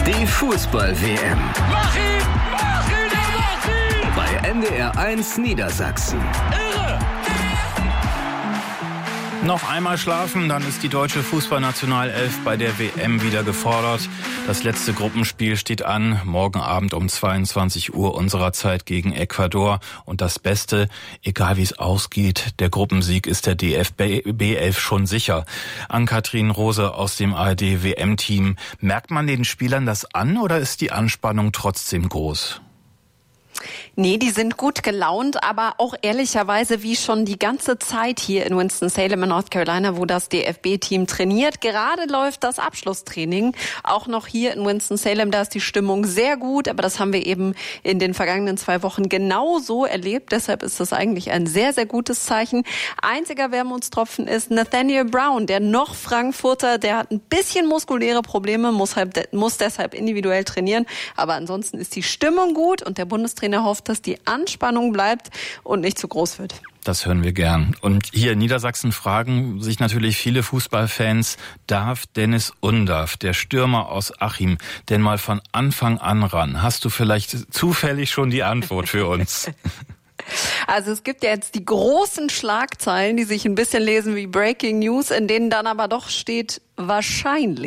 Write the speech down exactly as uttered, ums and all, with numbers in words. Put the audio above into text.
Die Fußball-W M. Mach ihn! Mach ihn! Er macht ihn! Bei N D R eins Niedersachsen. Irre! Noch einmal schlafen, dann ist die deutsche Fußballnationalelf bei der W M wieder gefordert. Das letzte Gruppenspiel steht an, morgen Abend um zweiundzwanzig Uhr unserer Zeit gegen Ecuador. Und das Beste, egal wie es ausgeht, der Gruppensieg ist der D F B elf schon sicher. Ann-Kathrin Rose aus dem A R D-W M-Team. Merkt man den Spielern das an oder ist die Anspannung trotzdem groß? Nee, die sind gut gelaunt, aber auch ehrlicherweise wie schon die ganze Zeit hier in Winston-Salem in North Carolina, wo das D F B-Team trainiert. Gerade läuft das Abschlusstraining, auch noch hier in Winston-Salem, da ist die Stimmung sehr gut, aber das haben wir eben in den vergangenen zwei Wochen genauso erlebt. Deshalb ist das eigentlich ein sehr, sehr gutes Zeichen. Einziger Wermutstropfen ist Nathaniel Brown, der noch Frankfurter, der hat ein bisschen muskuläre Probleme, muss, halt, muss deshalb individuell trainieren, aber ansonsten ist die Stimmung gut und der Bundestrainer hofft, dass die Anspannung bleibt und nicht zu groß wird. Das hören wir gern. Und hier in Niedersachsen fragen sich natürlich viele Fußballfans, darf Dennis Undaff, der Stürmer aus Achim, denn mal von Anfang an ran? Hast du vielleicht zufällig schon die Antwort für uns? Also es gibt ja jetzt die großen Schlagzeilen, die sich ein bisschen lesen wie Breaking News, in denen dann aber doch steht, wahrscheinlich.